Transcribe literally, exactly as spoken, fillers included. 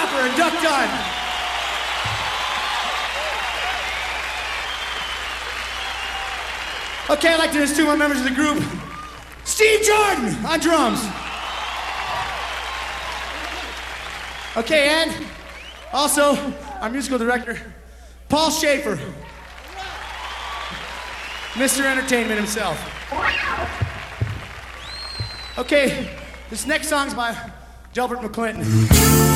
Hopper and Duck Dunn. Okay, I'd like to introduce two more members of the group. Steve Jordan on drums. Okay, and also our musical director, Paul Schaefer. Mister Entertainment himself. Okay, this next song's by Delbert McClinton.